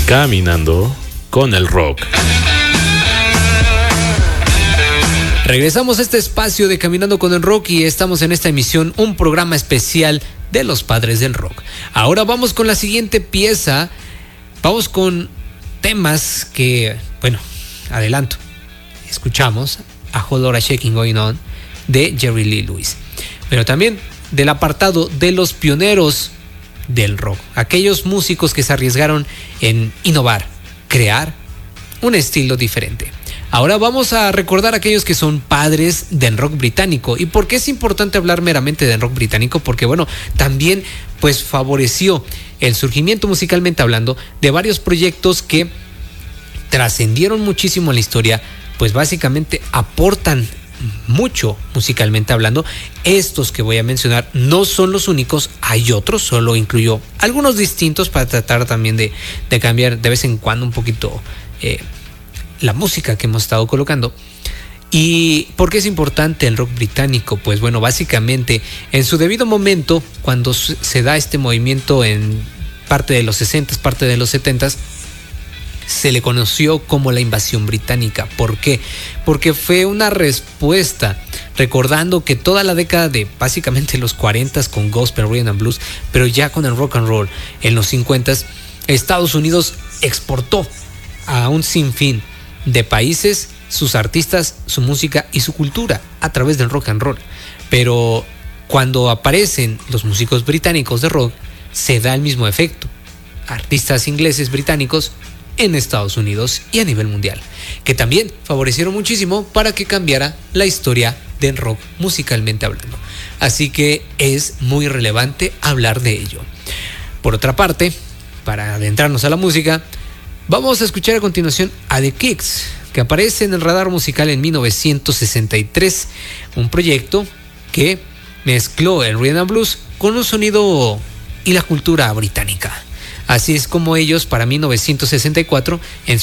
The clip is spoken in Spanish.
Caminando con el rock. Regresamos a este espacio de Caminando con el Rock y estamos en esta emisión, un programa especial de los padres del rock. Ahora vamos con la siguiente pieza. Vamos con temas que, bueno, adelanto. Escuchamos A Whole Lotta Shaking Going On de Jerry Lee Lewis. Pero también del apartado de los pioneros del rock. Aquellos músicos que se arriesgaron en innovar, crear un estilo diferente. Ahora vamos a recordar a aquellos que son padres del rock británico. ¿Y por qué es importante hablar meramente del rock británico? Porque bueno, también pues favoreció el surgimiento musicalmente hablando de varios proyectos que trascendieron muchísimo en la historia, pues básicamente aportan mucho musicalmente hablando. Estos que voy a mencionar no son los únicos, hay otros, solo incluyo algunos distintos para tratar también de cambiar de vez en cuando un poquito la música que hemos estado colocando. ¿Y por qué es importante el rock británico? Pues bueno, básicamente en su debido momento, cuando se da este movimiento en parte de los 60s, parte de los 70s, se le conoció como la invasión británica. ¿Por qué? Porque fue una respuesta, recordando que toda la década de básicamente los 40s con gospel, rhythm and blues, pero ya con el rock and roll en los 50s, Estados Unidos exportó a un sinfín de países sus artistas, su música y su cultura a través del rock and roll. Pero cuando aparecen los músicos británicos de rock, se da el mismo efecto. Artistas ingleses británicos en Estados Unidos y a nivel mundial, que también favorecieron muchísimo para que cambiara la historia del rock musicalmente hablando. Así que es muy relevante hablar de ello. Por otra parte, para adentrarnos a la música, vamos a escuchar a continuación a The Kicks, que aparece en el radar musical en 1963, un proyecto que mezcló el rhythm and blues con un sonido y la cultura británica. Así es como ellos, para 1964, en